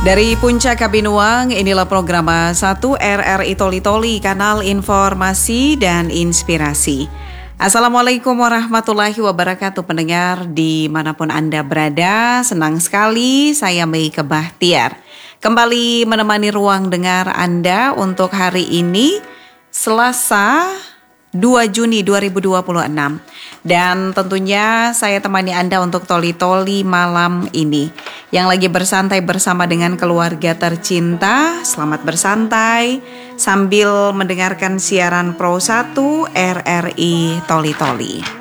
Dari Puncak Kabinuang, inilah program 1 RRI Toli Toli, kanal informasi dan inspirasi. Assalamualaikum warahmatullahi wabarakatuh, pendengar dimanapun Anda berada. Senang sekali saya Meike Bahtiar kembali menemani ruang dengar Anda untuk hari ini, Selasa 2 Juni 2026. Dan tentunya saya temani Anda untuk Toli-Toli malam ini. Yang lagi bersantai bersama dengan keluarga tercinta, selamat bersantai sambil mendengarkan siaran Pro 1 RRI Toli-Toli.